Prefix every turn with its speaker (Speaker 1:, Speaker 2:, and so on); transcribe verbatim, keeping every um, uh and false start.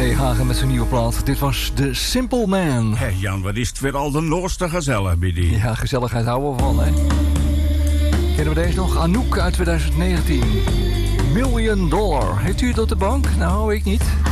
Speaker 1: G. Hagen met zijn nieuwe plaat. Dit was The Simple Man.
Speaker 2: Hé hey Jan, wat is het weer al de noorste gezellig bij die?
Speaker 1: Ja, gezelligheid houden we van, hè. Kennen we deze nog? Anouk uit twintig negentien. Million Dollar. Heeft u het op de bank? Nou, ik niet.